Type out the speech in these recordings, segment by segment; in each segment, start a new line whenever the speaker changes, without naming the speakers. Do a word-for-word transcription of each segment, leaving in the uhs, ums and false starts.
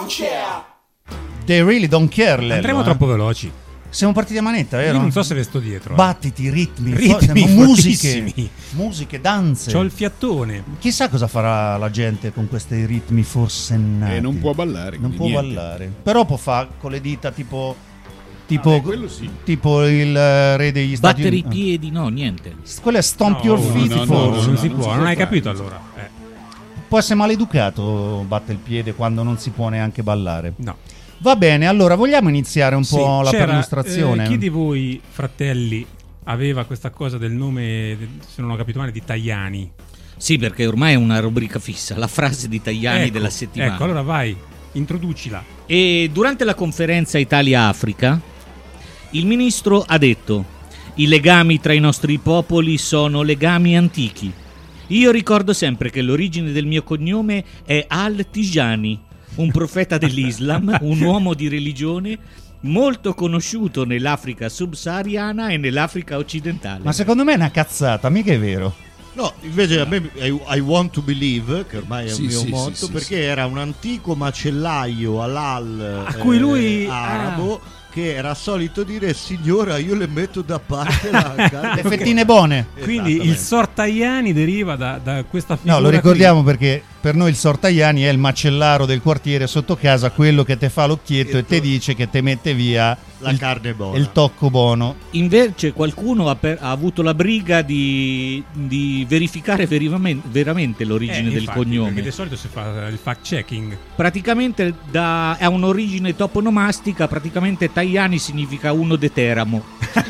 don't care.
They really don't care, Lello,
Andremo
eh.
troppo veloci.
Siamo partiti a manetta, vero?
Io non so se resto dietro. eh.
Battiti, ritmi,
Ritmi
fo- musiche,
fortissimi.
musiche, danze.
C'ho il fiattone.
Chissà cosa farà la gente con questi ritmi forsennati.
E non può ballare.
Non
quindi
può
niente.
ballare. Però può fare con le dita tipo tipo,
Vabbè, quello sì.
tipo il eh, re degli Stati
Battere i
Uniti.
piedi, no, niente.
Quello è stomp
No,
your
no,
feet
no, no,
forse.
No, non
no,
si
non
può,
si
non
può
hai
fare,
capito
non si
allora. Eh,
Può essere maleducato, batte il piede quando non si può neanche ballare.
no.
Va bene, allora vogliamo iniziare un po'
Sì,
la
c'era,
perlustrazione?
eh, chi di voi, fratelli, aveva questa cosa del nome, se non ho capito male, di Tajani?
Sì, perché ormai è una rubrica fissa, la frase di Tajani
Ecco,
della settimana.
Ecco, allora vai, introducila.
E durante la conferenza Italia-Africa, il ministro ha detto: i legami tra i nostri popoli sono legami antichi. Io ricordo sempre che l'origine del mio cognome è Al-Tijani, un profeta dell'Islam, un uomo di religione molto conosciuto nell'Africa subsahariana e nell'Africa occidentale.
Ma secondo me è una cazzata, mica è vero.
No, invece a me I, I want to believe, che ormai è
Sì,
un mio
sì,
motto,
sì, sì,
perché
sì.
era un antico macellaio halal
A cui lui-
eh, arabo che era solito dire: signora, io le metto da parte la carne.
Le fettine buone.
Quindi il
Esattamente.
Sor Tajani deriva da, da questa figura.
No, lo ricordiamo
qui.
perché per noi il Sor Tajani è il macellaro del quartiere sotto casa, quello che te fa l'occhietto e te dice che te mette via
La
il,
carne buona.
il tocco buono.
Invece qualcuno ha, per- ha avuto la briga di, di verificare verivamen- veramente l'origine
Eh,
del
infatti,
cognome.
perché di solito si fa il fact checking.
Praticamente da, ha un'origine toponomastica, praticamente Tajani significa uno de Teramo.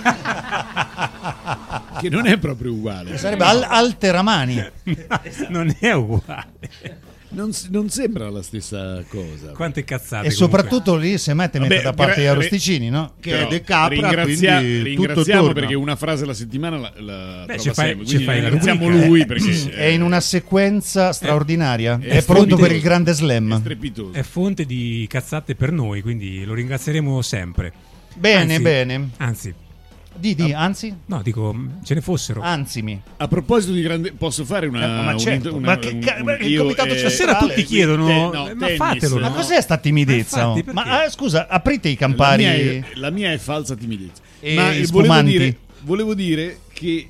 Che non è proprio uguale.
Sarebbe al- Alteramani.
Non è uguale.
Non, s- non sembra la stessa cosa.
Quante cazzate.
E soprattutto lì se mette mette
Vabbè,
da parte
gra-
gli arrosticini, no?
Che
Però
è De Capra,
ringrazia-
quindi tutto
ringraziamo
torna.
perché una frase alla settimana la, la
Beh,
trova
ci fai-
sempre,
ci
quindi
fai la
ringraziamo
rubrica,
lui
eh.
perché
È in una sequenza straordinaria.
è
È, pronto
strepitoso.
per il grande
è
slam.
strepitoso.
È fonte di cazzate per noi, quindi lo ringrazieremo sempre.
Bene,
Anzi-
bene.
Anzi,
Di, di, anzi,
no, dico, ce ne fossero.
ansimi.
A proposito di grande, posso fare una,
Eh, ma
un-
certo,
una-
ma che
un-
ca-
un-
ma che
io,
comitato
eh,
centrale?
Stasera tutti chiedono,
te- no,
ma
tennis,
fatelo.
Ma
no.
cos'è sta timidezza?
Ma infatti,
oh? Ma
perché?
eh, scusa, aprite i
La
campari.
mia, è, la mia è falsa timidezza.
E
Ma eh, volevo
spumanti.
dire, volevo dire che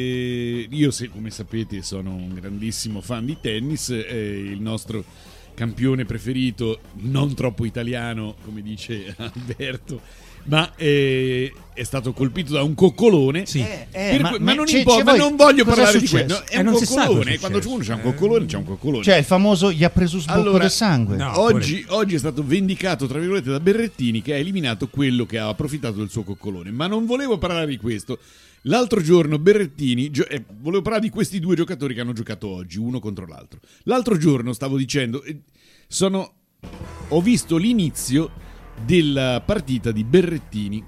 eh, io, se, come sapete, sono un grandissimo fan di tennis. eh, il nostro campione preferito, non troppo italiano, come dice Alberto, ma eh, è stato colpito da un coccolone.
Sì.
Eh, eh,
Per
ma,
cui- ma non
c'è-
importa,
c'è
ma
voi-
non voglio
cosa
parlare di
successo?
questo. È
Eh,
un
non si sa cosa
coccolone.
è
Quando
successo.
uno c'è un
Eh.
coccolone, c'è un coccolone.
Cioè il famoso gli ha preso sbocco
Allora,
del sangue.
no.
Oggi, oggi è stato vendicato, tra virgolette, da Berrettini, che ha eliminato quello che ha approfittato del suo coccolone. Ma non volevo parlare di questo. L'altro giorno Berrettini, gio- eh, volevo parlare di questi due giocatori che hanno giocato oggi, uno contro l'altro. L'altro giorno stavo dicendo, eh, sono, ho visto l'inizio della partita di Berrettini,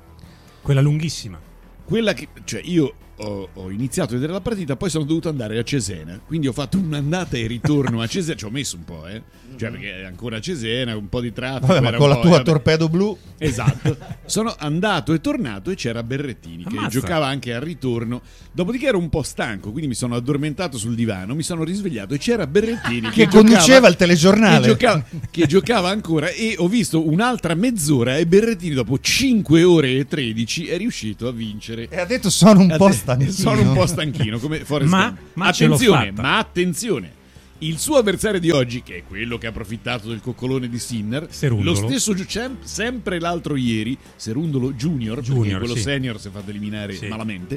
Quella lunghissima.
quella che, cioè io ho, ho iniziato a vedere la partita, poi sono dovuto andare a Cesena, quindi ho fatto un'andata e ritorno a Cesena, ci ho messo un po', eh, cioè perché è ancora a Cesena, un po' di traffico.
Vabbè, ma
era
con
un
la
po',
tua
vabbè.
torpedo blu.
Esatto, sono andato e tornato e c'era Berrettini che
Ammazza.
giocava anche al ritorno. Dopodiché ero un po' stanco, quindi mi sono addormentato sul divano, mi sono risvegliato e c'era Berrettini
Che
giocava-
conduceva il telegiornale.
che giocava, che giocava ancora, e ho visto un'altra mezz'ora e Berrettini dopo cinque ore e tredici è riuscito a vincere.
E ha detto sono un po'
Atten-
stanchino.
Sono un po' stanchino come Forrest
Ma-
Gump.
ma ce l'ho
attenzione,
fatta.
ma attenzione. Il suo avversario di oggi, che è quello che ha approfittato del coccolone di Sinner,
Serundolo.
lo stesso gio- sem- sempre l'altro ieri, Serundolo Junior, perché
Junior,
quello
sì.
senior si è fatto eliminare
Sì.
malamente,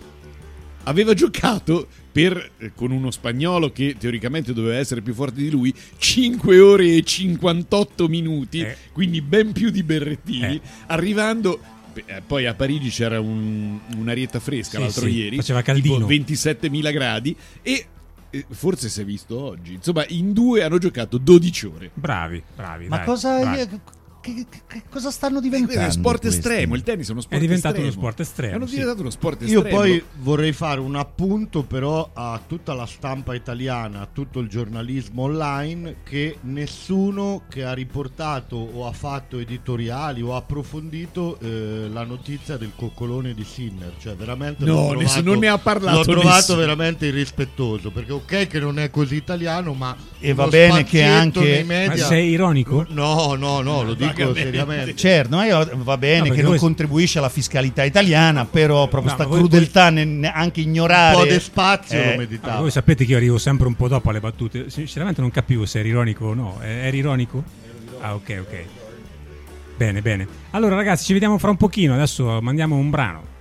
aveva giocato per, eh, con uno spagnolo che teoricamente doveva essere più forte di lui, cinque ore e cinquantotto minuti,
Eh.
quindi ben più di Berrettini,
Eh.
arrivando... eh, Poi a Parigi c'era un- un'arietta fresca
Sì,
l'altro
sì,
ieri,
faceva caldino.
tipo ventisettemila gradi, e eh, forse si è visto oggi. Insomma, in due hanno giocato dodici ore.
Bravi, bravi.
Ma
dai,
cosa
bravi.
che, che cosa stanno diventando?
È uno sport
questi?
estremo, il tennis è uno sport
È diventato
estremo.
uno sport estremo,
Hanno
sì.
diventato uno sport
Io
estremo.
poi vorrei fare un appunto però a tutta la stampa italiana, a tutto il giornalismo online, che nessuno che ha riportato o ha fatto editoriali o ha approfondito eh, la notizia del coccolone di Sinner, cioè veramente
No,
l'ho trovato,
nessuno- non ne ha parlato
l'ho trovato
nessuno.
veramente irrispettoso, perché ok che non è così italiano, ma
E va
uno
bene che
spazietto
anche-
nei
Ma
media-
sei ironico?
No, no, no, lo dico
Vagamente.
seriamente.
Certo, ma io, va bene
No,
che
perché
non
voi-
contribuisce alla fiscalità italiana, però proprio
No,
sta
ma voi-
crudeltà ne- ne- anche ignorare
Un po' di spazio
eh,
lo
Ah,
meditavo.
voi sapete che io arrivo sempre un po' dopo alle battute. Sinceramente non capivo se eri ironico o no. Eh, Eri ironico? Ah, ok, ok. Bene, bene. Allora ragazzi, ci vediamo fra un pochino. Adesso mandiamo un brano.